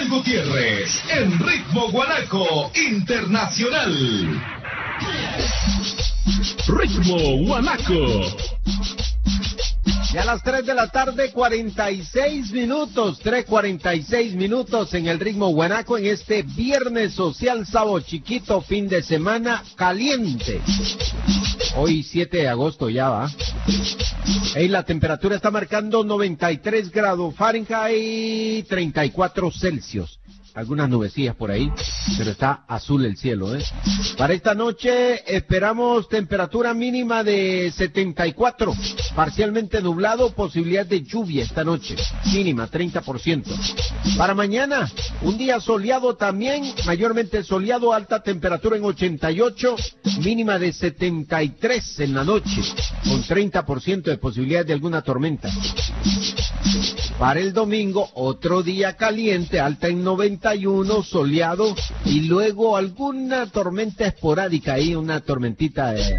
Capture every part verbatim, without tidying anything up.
Joel Gutiérrez en Ritmo Guanaco Internacional. Ritmo Guanaco. Ya a las tres de la tarde, cuarenta y seis minutos, tres cuarenta y seis minutos en el Ritmo Guanaco en este viernes social, sábado chiquito, fin de semana caliente. Hoy siete de agosto ya va. Y la temperatura está marcando noventa y tres grados Fahrenheit, treinta y cuatro Celsius. Algunas nubecillas por ahí, pero está azul el cielo, ¿eh? Para esta noche esperamos temperatura mínima de setenta y cuatro, parcialmente nublado, posibilidad de lluvia esta noche, mínima treinta por ciento. Para mañana, un día soleado también, mayormente soleado, alta temperatura en ochenta y ocho, mínima de setenta y tres en la noche, con treinta por ciento de posibilidad de alguna tormenta. Para el domingo, otro día caliente, alta en noventa y uno, soleado, y luego alguna tormenta esporádica ahí, una tormentita de,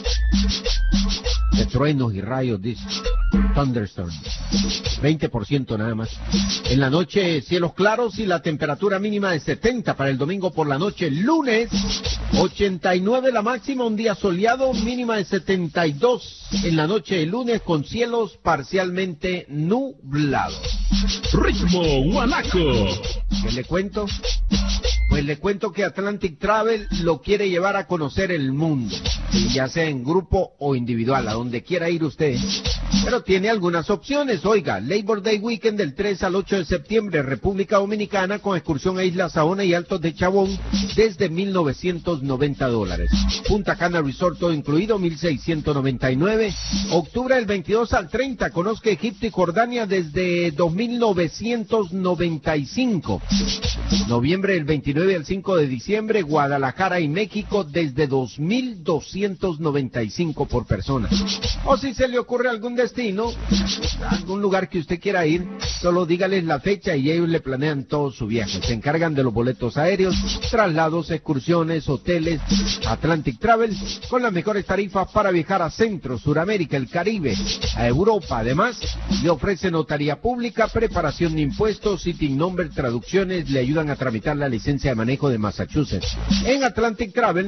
de truenos y rayos, dice. Thunderstorm. veinte por ciento nada más. En la noche, cielos claros y la temperatura mínima de setenta para el domingo por la noche. Lunes, ochenta y nueve la máxima, un día soleado, mínima de setenta y dos en la noche de lunes con cielos parcialmente nublados. Ritmo Guanaco. ¿Qué le cuento? Pues le cuento que Atlantic Travel lo quiere llevar a conocer el mundo, ya sea en grupo o individual, a donde quiera ir usted. Pero tiene algunas opciones. Oiga, Labor Day Weekend del tres al ocho de septiembre, República Dominicana, con excursión a Isla Saona y Altos de Chabón, desde mil novecientos noventa dólares. Punta Cana Resort todo incluido, mil seiscientos noventa y nueve. Octubre del veintidós al treinta, conozca Egipto y Jordania desde dos mil novecientos noventa y cinco. Noviembre del veintinueve al cinco de diciembre, Guadalajara y México desde dos mil doscientos noventa y cinco por persona. O si se le ocurre algún destino, algún lugar que usted quiera ir, solo dígales la fecha y ellos le planean todo su viaje. Se encargan de los boletos aéreos, traslados, excursiones, hoteles. Atlantic Travel, con las mejores tarifas para viajar a Centro, Suramérica, el Caribe, a Europa. Además, le ofrece notaría pública, preparación de impuestos, sitting number, traducciones, le ayudan a tramitar la licencia de manejo de Massachusetts. En Atlantic Travel,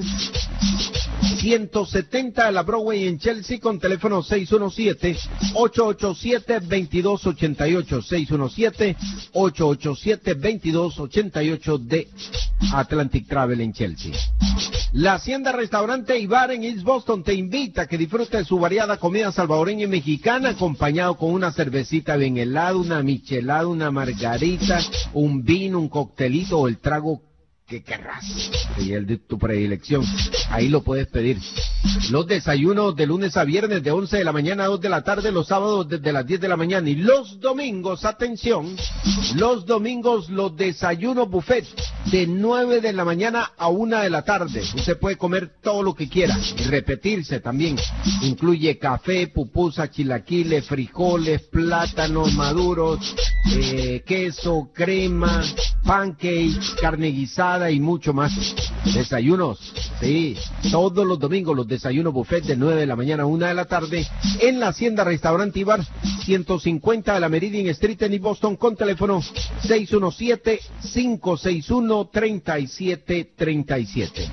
ciento setenta de la Broadway en Chelsea, con teléfono seis uno siete, ocho ocho siete, dos dos ocho ocho, seis uno siete, ocho ocho siete, dos dos ocho ocho de Atlantic Travel en Chelsea. La Hacienda Restaurante y Bar en East Boston te invita a que disfrutes de su variada comida salvadoreña y mexicana, acompañado con una cervecita bien helada, una michelada, una margarita, un vino, un coctelito o el trago que querrás, y el de tu predilección. Ahí lo puedes pedir. Los desayunos de lunes a viernes de once de la mañana a dos de la tarde, los sábados desde las diez de la mañana, y los domingos, atención, los domingos los desayunos buffet de nueve de la mañana a una de la tarde. Usted puede comer todo lo que quiera y repetirse también. Incluye café, pupusa, chilaquiles, frijoles, plátanos maduros, eh, queso, crema, pancakes, carne guisada y mucho más. Desayunos, sí, todos los domingos los desayunos buffet de nueve de la mañana a una de la tarde en la Hacienda Restaurante y Bar, ciento cincuenta de la Meridian Street en Boston, con teléfono seis uno siete, cinco seis uno, tres siete tres siete.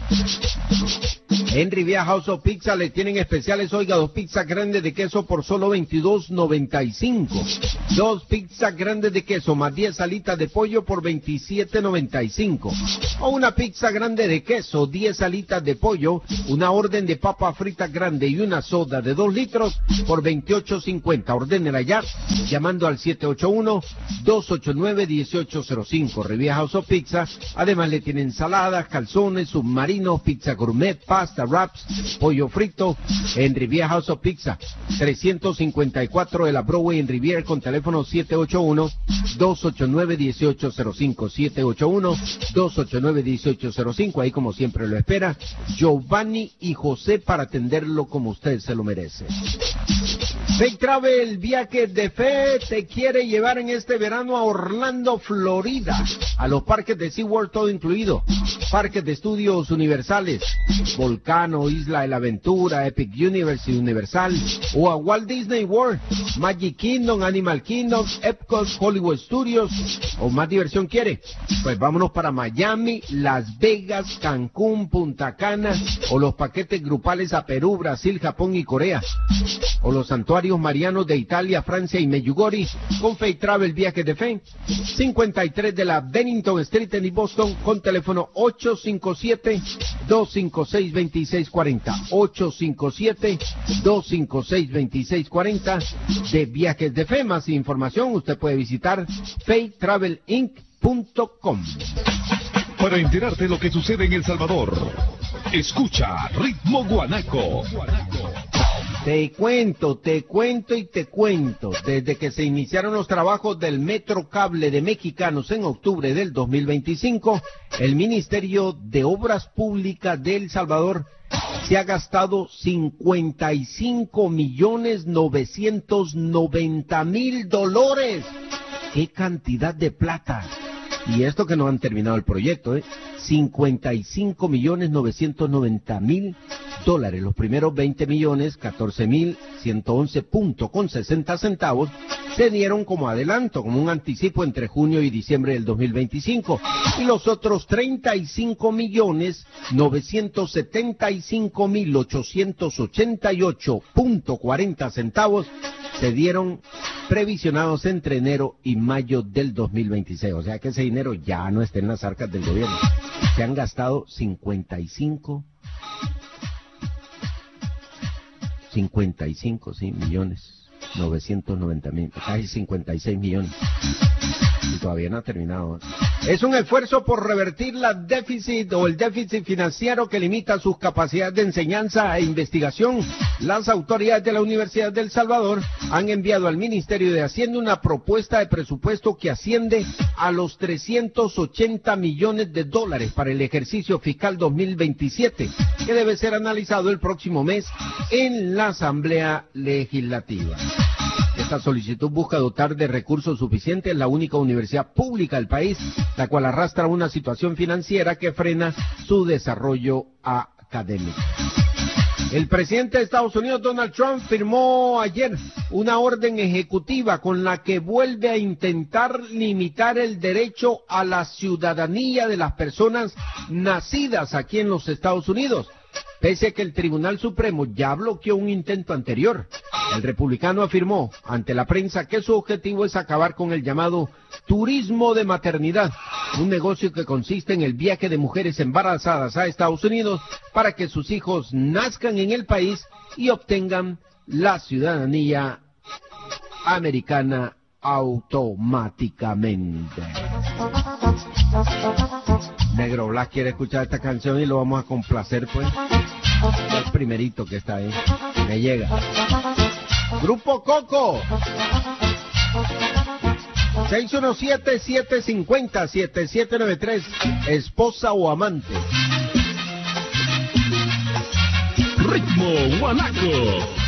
En Riviera House of Pizza le tienen especiales, oiga, dos pizzas grandes de queso por solo veintidós noventa y cinco. Dos pizzas grandes de queso más diez alitas de pollo por veintisiete noventa y cinco. O una pizza grande de queso, diez alitas de pollo, una orden de papa frita grande y una soda de dos litros por veintiocho cincuenta. Ordénela ya llamando al siete ocho uno, dos ocho nueve, uno ocho cero cinco. Riviera House of Pizza. Además le tienen ensaladas, calzones, submarinos, pizza gourmet, pasta, wraps, pollo frito en Riviera House of Pizza. trescientos cincuenta y cuatro de la Broadway en Riviera, con teléfono siete ocho uno, dos ocho nueve, uno ocho cero cinco. siete ocho uno, dos ocho nueve, uno ocho cero cinco. Ahí como siempre lo espera Giovanni y José para atenderlo como usted se lo merece. Fake Travel Viajes de Fe te quiere llevar en este verano a Orlando, Florida, a los parques de SeaWorld todo incluido, parques de estudios universales, Volcano, Isla de la Aventura, Epic Universe y Universal, o a Walt Disney World, Magic Kingdom, Animal Kingdom, Epcot, Hollywood Studios, o más diversión quiere, pues vámonos para Miami, Las Vegas, Cancún, Punta Cana, o los paquetes grupales a Perú, Brasil, Japón y Corea, o los santuarios marianos de Italia, Francia y Medjugorje con Fake Travel Viajes de Fe, cincuenta y tres de la Bennington Street en Boston, con teléfono ocho cinco siete, dos cinco seis, dos seis cuatro cero, ocho cinco siete, dos cinco seis, dos seis cuatro cero de Viajes de Fe. Más información usted puede visitar fake travel inc punto com. Para enterarte de lo que sucede en El Salvador, escucha Ritmo Guanaco. Te cuento, te cuento y te cuento. Desde que se iniciaron los trabajos del Metro Cable de Mexicanos en octubre del dos mil veinticinco, el Ministerio de Obras Públicas de El Salvador se ha gastado cincuenta y cinco millones novecientos noventa mil dólares. ¡Qué cantidad de plata! Y esto que no han terminado el proyecto, ¿eh? cincuenta y cinco millones novecientos noventa mil dólares. Los primeros veinte millones, catorce mil ciento once punto con sesenta centavos, se dieron como adelanto, como un anticipo entre junio y diciembre del dos mil veinticinco. Y los otros treinta y cinco millones novecientos setenta y cinco mil ochocientos ochenta y ocho punto cuarenta centavos se dieron previsionados entre enero y mayo del dos mil veintiséis. O sea que ese dinero ya no está en las arcas del gobierno. Se han gastado cincuenta y cinco, cincuenta y cinco, sí, millones, novecientos noventa mil, casi cincuenta y seis millones. Y todavía no ha terminado. Es un esfuerzo por revertir la déficit o el déficit financiero que limita sus capacidades de enseñanza e investigación. Las autoridades de la Universidad de El Salvador han enviado al Ministerio de Hacienda una propuesta de presupuesto que asciende a los trescientos ochenta millones de dólares para el ejercicio fiscal dos mil veintisiete, que debe ser analizado el próximo mes en la Asamblea Legislativa. Esta solicitud busca dotar de recursos suficientes la única universidad pública del país, la cual arrastra una situación financiera que frena su desarrollo académico. El presidente de Estados Unidos, Donald Trump, firmó ayer una orden ejecutiva con la que vuelve a intentar limitar el derecho a la ciudadanía de las personas nacidas aquí en los Estados Unidos, pese a que el Tribunal Supremo ya bloqueó un intento anterior. El republicano afirmó ante la prensa que su objetivo es acabar con el llamado turismo de maternidad, un negocio que consiste en el viaje de mujeres embarazadas a Estados Unidos para que sus hijos nazcan en el país y obtengan la ciudadanía americana automáticamente. Negro Black quiere escuchar esta canción y lo vamos a complacer, pues. El primerito que está ahí. Me llega. Grupo Coco. seis uno siete, siete cinco cero, siete siete nueve tres. Esposa o amante. Ritmo Guanaco.